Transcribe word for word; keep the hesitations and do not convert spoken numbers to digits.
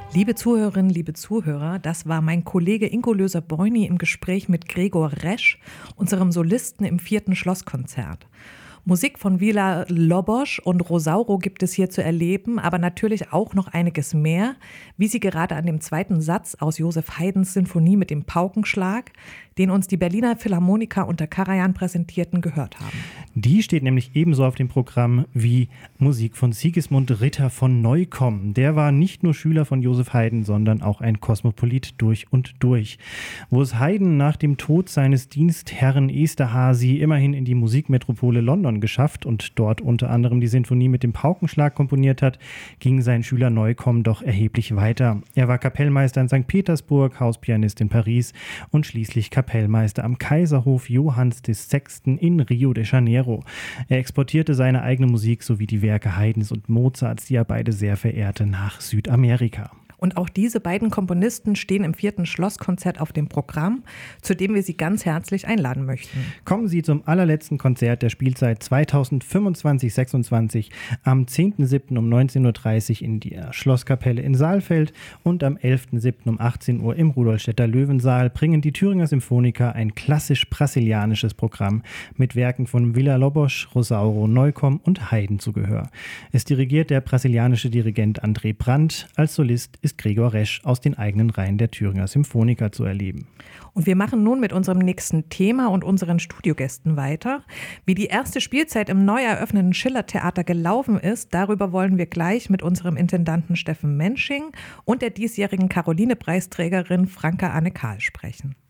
Liebe Zuhörerinnen, liebe Zuhörer, das war mein Kollege Ingo Löser-Beuni im Gespräch mit Gregor Resch, unserem Solisten im vierten Schlosskonzert. Musik von Villa Lobos und Rosauro gibt es hier zu erleben, aber natürlich auch noch einiges mehr, wie Sie gerade an dem zweiten Satz aus Joseph Haydns Sinfonie mit dem Paukenschlag, den uns die Berliner Philharmoniker unter Karajan präsentierten, gehört haben. Die steht nämlich ebenso auf dem Programm wie Musik von Sigismund Ritter von Neukomm. Der war nicht nur Schüler von Joseph Haydn, sondern auch ein Kosmopolit durch und durch. Wo es Haydn nach dem Tod seines Dienstherrn Esterhazy immerhin in die Musikmetropole London geschafft und dort unter anderem die Sinfonie mit dem Paukenschlag komponiert hat, ging sein Schüler Neukomm doch erheblich weiter. Er war Kapellmeister in Sankt Petersburg, Hauspianist in Paris und schließlich Kapellmeister am Kaiserhof Johanns der Sechsten in Rio de Janeiro. Er exportierte seine eigene Musik sowie die Werke Haydns und Mozarts, die er beide sehr verehrte, nach Südamerika. Und auch diese beiden Komponisten stehen im vierten Schlosskonzert auf dem Programm, zu dem wir Sie ganz herzlich einladen möchten. Kommen Sie zum allerletzten Konzert der Spielzeit zweitausendfünfundzwanzig sechsundzwanzig am zehnten siebten um neunzehn Uhr dreißig in der Schlosskapelle in Saalfeld und am elften siebten um achtzehn Uhr im Rudolstädter Löwensaal bringen die Thüringer Symphoniker ein klassisch-brasilianisches Programm mit Werken von Villa Lobos, Rosauro, Neukomm und Haydn zu Gehör. Es dirigiert der brasilianische Dirigent André Brandt. Als Solist ist Gregor Resch aus den eigenen Reihen der Thüringer Symphoniker zu erleben. Und wir machen nun mit unserem nächsten Thema und unseren Studiogästen weiter. Wie die erste Spielzeit im neu eröffneten Schiller-Theater gelaufen ist, darüber wollen wir gleich mit unserem Intendanten Steffen Mensching und der diesjährigen Caroline-Preisträgerin Franka Anne Kahl sprechen.